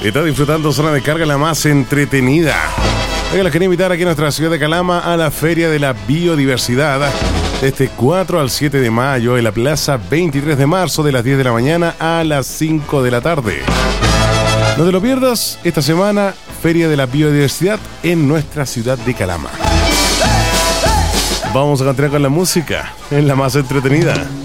Está disfrutando Zona de Carga, la más entretenida. Les quería invitar aquí en nuestra ciudad de Calama a la Feria de la Biodiversidad de este 4 al 7 de mayo en la Plaza 23 de marzo de las 10 de la mañana a las 5 de la tarde. No te lo pierdas esta semana, Feria de la Biodiversidad en nuestra ciudad de Calama. Vamos a continuar con la música, es la más entretenida.